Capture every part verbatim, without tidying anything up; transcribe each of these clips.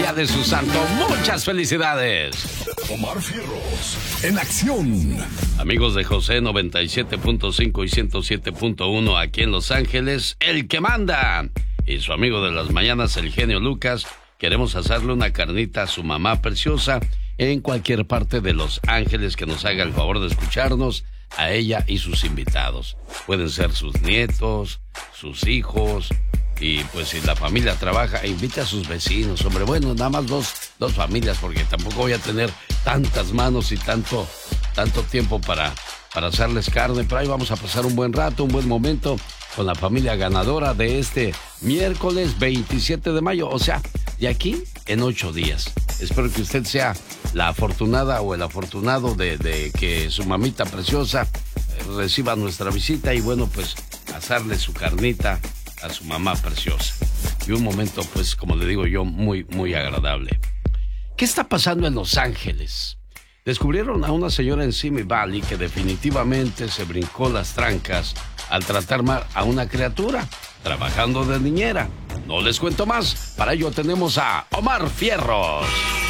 día de su santo. Muchas felicidades. Omar Fierros, en acción. Amigos de José noventa y siete punto cinco y ciento siete punto uno aquí en Los Ángeles, el que manda. Y su amigo de las mañanas, el genio Lucas, queremos hacerle una carnita a su mamá preciosa en cualquier parte de Los Ángeles que nos haga el favor de escucharnos, a ella y sus invitados. Pueden ser sus nietos, sus hijos, y pues si la familia trabaja, invite a sus vecinos, hombre. Bueno, nada más dos, dos familias, porque tampoco voy a tener tantas manos y tanto, tanto tiempo para, para hacerles carne, pero ahí vamos a pasar un buen rato, un buen momento con la familia ganadora de este miércoles veintisiete de mayo, o sea, de aquí en ocho días. Espero que usted sea la afortunada o el afortunado de, de que su mamita preciosa reciba nuestra visita y bueno, pues asarle su carnita a su mamá preciosa. Y un momento, pues, como le digo yo, muy, muy agradable. ¿Qué está pasando en Los Ángeles? Descubrieron a una señora en Simi Valley que definitivamente se brincó las trancas al tratar mal a una criatura, trabajando de niñera. No les cuento más. Para ello tenemos a Omar Fierros.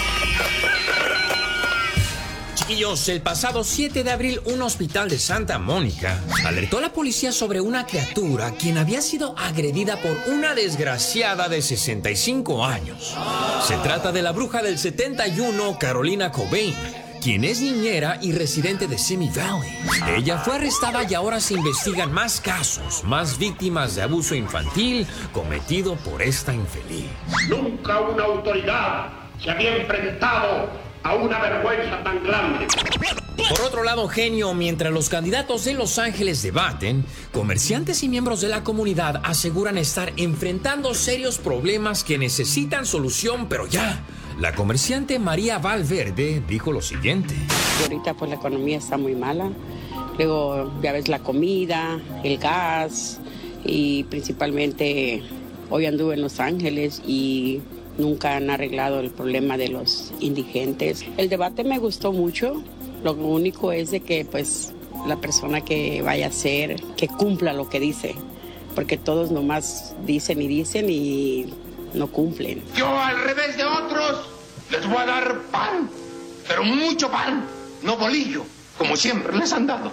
Chiquillos, el pasado siete de abril, un hospital de Santa Mónica alertó a la policía sobre una criatura quien había sido agredida por una desgraciada de sesenta y cinco años. Se trata de la bruja del setenta y uno, Carolina Cobain, quien es niñera y residente de Simi Valley. Ella fue arrestada y ahora se investigan más casos, más víctimas de abuso infantil cometido por esta infeliz. Nunca una autoridad se había enfrentado a una vergüenza tan grande. Por otro lado, genio, mientras los candidatos de Los Ángeles debaten, comerciantes y miembros de la comunidad aseguran estar enfrentando serios problemas que necesitan solución, pero ya. La comerciante María Valverde dijo lo siguiente. Y ahorita pues la economía está muy mala. Luego ya ves la comida, el gas y principalmente hoy anduve en Los Ángeles y nunca han arreglado el problema de los indigentes. El debate me gustó mucho. Lo único es de que pues la persona que vaya a ser, que cumpla lo que dice. Porque todos nomás dicen y dicen y no cumplen. Yo, al revés de otros, les voy a dar pan, pero mucho pan, no bolillo, como siempre les han dado.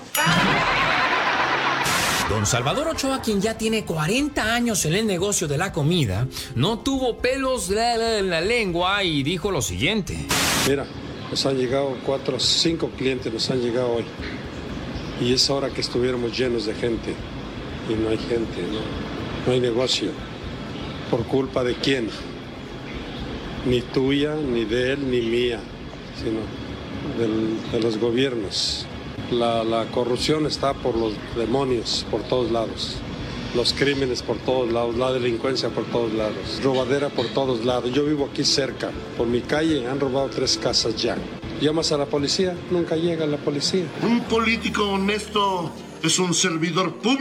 Don Salvador Ochoa, quien ya tiene cuarenta años en el negocio de la comida, no tuvo pelos en la lengua y dijo lo siguiente. Mira, nos han llegado cuatro, cinco clientes, nos han llegado hoy. Y es hora que estuviéramos llenos de gente. Y no hay gente, no, no hay negocio. ¿Por culpa de quién? Ni tuya, ni de él, ni mía, sino del, de los gobiernos. La, la corrupción está por los demonios, por todos lados. Los crímenes por todos lados, la delincuencia por todos lados, robadera por todos lados. Yo vivo aquí cerca, por mi calle han robado tres casas ya. Llamas a la policía, nunca llega la policía. Un político honesto es un servidor público.